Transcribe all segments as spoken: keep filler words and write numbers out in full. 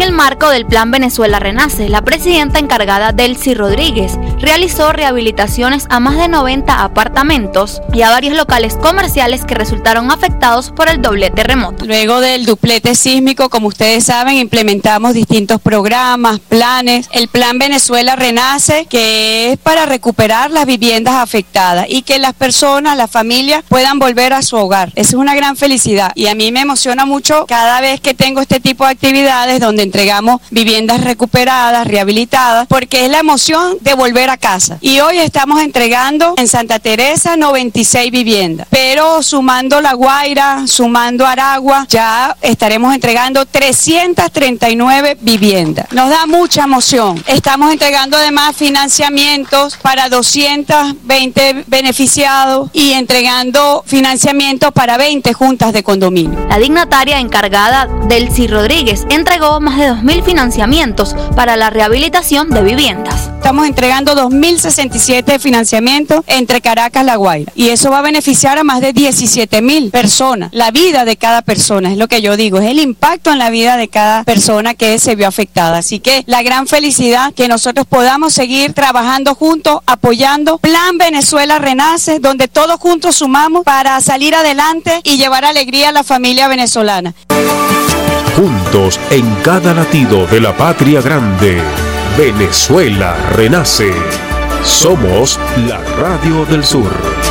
el marco del Plan Venezuela Renace, la presidenta encargada Delcy Rodríguez realizó rehabilitaciones a más de noventa apartamentos y a varios locales comerciales que resultaron afectados por el doble terremoto. Luego del duplete sísmico, como ustedes saben, implementamos distintos programas, planes. El Plan Venezuela Renace, que es para recuperar las viviendas afectadas y que las personas, las familias puedan volver a su hogar. Esa es una gran felicidad y a mí me emociona mucho cada vez que tengo este tipo de actividades donde entregamos viviendas recuperadas, rehabilitadas, porque es la emoción de volver a casa. Y hoy estamos entregando en Santa Teresa noventa y seis viviendas, pero sumando La Guaira, sumando Aragua, ya estaremos entregando trescientas treinta y nueve viviendas. Nos da mucha emoción. Estamos entregando además financiamientos para doscientos veinte beneficiados y entregando financiamientos para veinte juntas de condominio. La dignataria encargada Delcy Rodríguez entregó más de dos mil financiamientos para la rehabilitación de viviendas. Estamos entregando dos mil sesenta y siete financiamientos entre Caracas y La Guaira y eso va a beneficiar a más de diecisiete mil personas. La vida de cada persona es lo que yo digo, es el impacto en la vida de cada persona que se vio afectada. Así que la gran felicidad que nosotros podamos seguir trabajando juntos, apoyando Plan Venezuela Renace, donde todos juntos sumamos para salir adelante y llevar alegría a la familia venezolana. Juntos en cada latido de la patria grande. Venezuela Renace. Somos la Radio del Sur.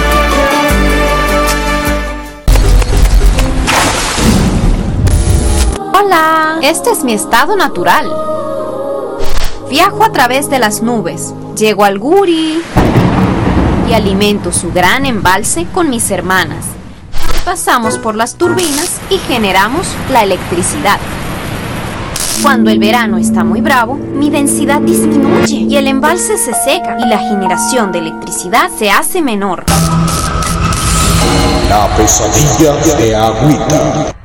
Hola, este es mi estado natural. Viajo a través de las nubes, llego al Guri y alimento su gran embalse con mis hermanas. Pasamos por las turbinas y generamos la electricidad. Cuando el verano está muy bravo, mi densidad disminuye y el embalse se seca y la generación de electricidad se hace menor. La pesadilla de Agüita.